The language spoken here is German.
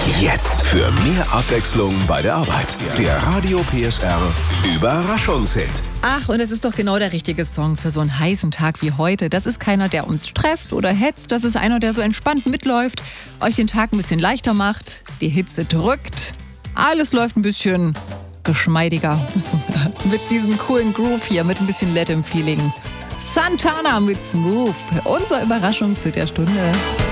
Jetzt für mehr Abwechslung bei der Arbeit. Der Radio PSR Überraschungshit. Ach, und es ist doch genau der richtige Song für so einen heißen Tag wie heute. Das ist keiner, der uns stresst oder hetzt. Das ist einer, der so entspannt mitläuft, euch den Tag ein bisschen leichter macht, die Hitze drückt. Alles läuft ein bisschen geschmeidiger. Mit diesem coolen Groove hier, mit ein bisschen Let-Em-Feeling. Santana mit Smooth, unser Überraschungshit der Stunde.